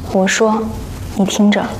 我说，你听着。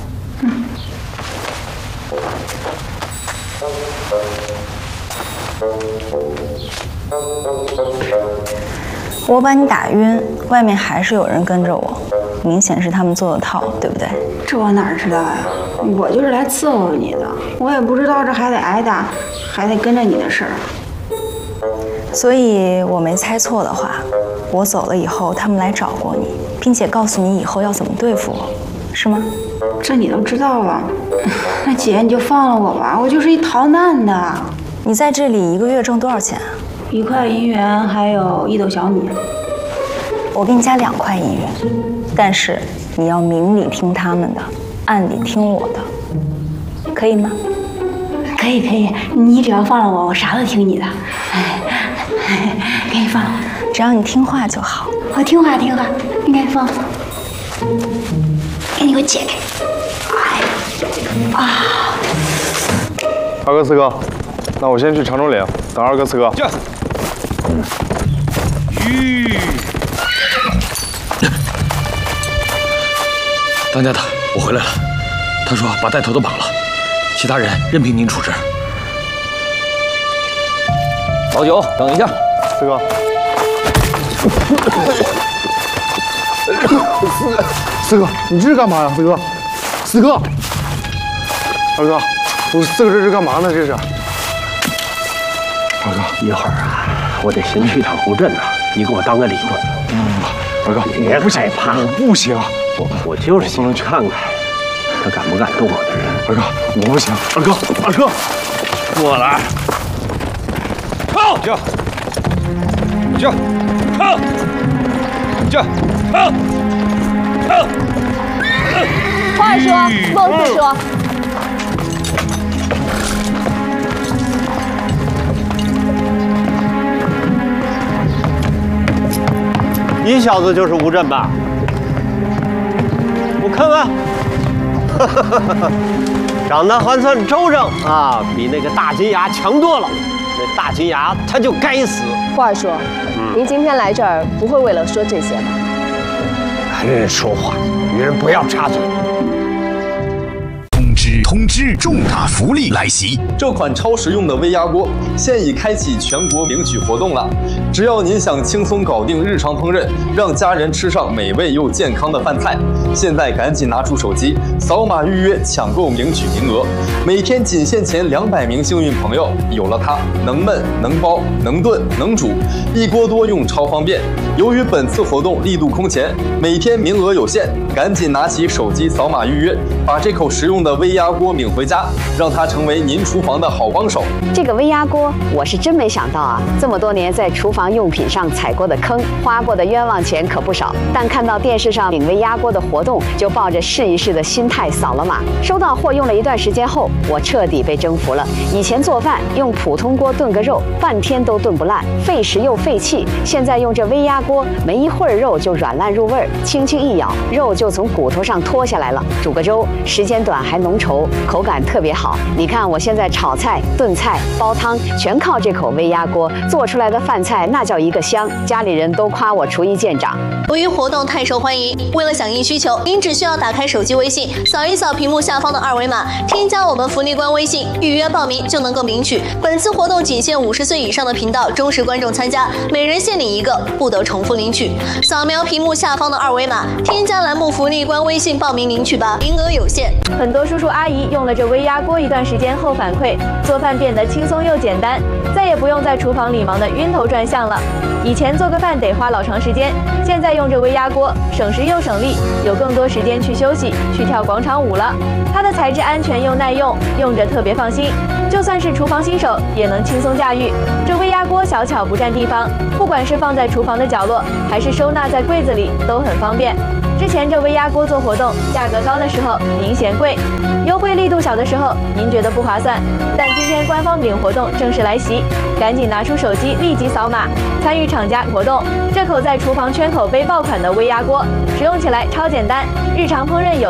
我把你打晕，外面还是有人跟着我，明显是他们做的套，对不对？ 这我哪知道呀？我就是来伺候你的，我也不知道这还得挨打，还得跟着你的事儿。 所以我没猜错的话，我走了以后，他们来找过你，并且告诉你以后要怎么对付我，是吗？ 这你都知道了，那姐你就放了我吧，我就是一逃难的。 你在这里1个月挣多少钱啊 1块银元，还有1斗小米。 我给你加2块银元，但是你要明里听他们的，暗里听我的，可以吗？ 可以可以，你只要放了我，我啥都听你的。给你放了， 只要你听话就好。 我听话听话，你给你放。给你给我解开。 二哥四哥，那我先去长洲岭等二哥四哥。 当家的，我回来了。他说把带头的绑了，其他人任凭您处置。老九，等一下， 四哥。四哥，你这是干嘛呀？四哥，四哥，二哥，我四哥这是干嘛呢？这是。二哥， 一会儿啊，我得先去趟湖镇呐，你给我当个礼物。 二哥， 别害怕， 我不行， 我就是想去看看他敢不敢动我的人。 二哥，我不行，二哥，二哥， 过来，靠，这，这，靠，这，靠，靠。 话说，孟四说。 你小子就是吴震吧？我看看，长得还算周正啊，比那个大金牙强多了。那大金牙他就该死。 话说，您今天来这儿不会为了说这些吧？ 男人说话，女人不要插嘴。 通知！重大福利来袭！ 这款超实用的微压锅现已开启全国领取活动了。只要您想轻松搞定日常烹饪，让家人吃上美味又健康的饭菜，现在赶紧拿出手机，扫码预约抢购领取名额。每天仅限前200名幸运朋友，有了它，能焖能包能炖能煮，一锅多用超方便。由于本次活动力度空前，每天名额有限，赶紧拿起手机扫码预约，把这口实用的微压锅领回家，让它成为您厨房的好帮手。 这个微压锅，我是真没想到啊！这么多年在厨房用品上踩过的坑，花过的冤枉钱可不少。但看到电视上领微压锅的活动，就抱着试一试的心态扫了码。收到货用了一段时间后，我彻底被征服了。以前做饭用普通锅炖个肉，半天都炖不烂，费时又费气。现在用这微压锅，没一会儿肉就软烂入味儿，轻轻一咬，肉就从骨头上脱下来了。煮个粥，时间短还浓稠，口感特别好。你看我现在炒菜、炖菜、煲汤，全靠这口微压锅做出来的饭菜，那叫一个香，家里人都夸我厨艺见长。 由于活动太受欢迎，为了响应需求，您只需要打开手机微信，扫一扫屏幕下方的2维码，添加我们福利官微信，预约报名就能够领取。本次活动仅限50岁以上的频道忠实观众参加，每人限领1个，不得重复领取。扫描屏幕下方的2维码，添加栏目福利官微信报名领取吧，名额有限。 很多叔叔阿姨用了这微压锅一段时间后反馈，做饭变得轻松又简单，再也不用在厨房里忙得晕头转向了。以前做个饭得花老长时间，现在用这微压锅省时又省力，有更多时间去休息、去跳广场舞了。它的材质安全又耐用，用着特别放心，就算是厨房新手也能轻松驾驭。这微压锅小巧不占地方，不管是放在厨房的角落，还是收纳在柜子里，都很方便。之前这微压锅做活动，价格高的时候您嫌贵，优惠力度小的时候您觉得不划算，但今天官方领活动正式来袭，赶紧拿出手机立即扫码参与厂家活动。这口在厨房圈口碑爆款的微压锅，使用起来超简单，日常烹饪有